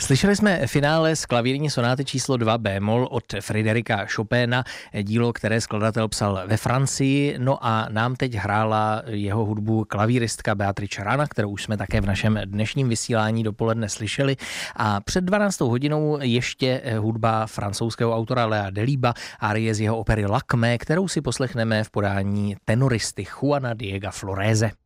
Slyšeli jsme finále z klavírní sonáty číslo 2 bémol od Fryderika Chopina, dílo, které skladatel psal ve Francii, no a nám teď hrála jeho hudbu klavíristka Beatrice Rana, kterou už jsme také v našem dnešním vysílání dopoledne slyšeli, a před 12. hodinou ještě hudba francouzského autora Léa Delibes, árie z jeho opery Lakmé, kterou si poslechneme v podání tenoristy Juana Diega Florese.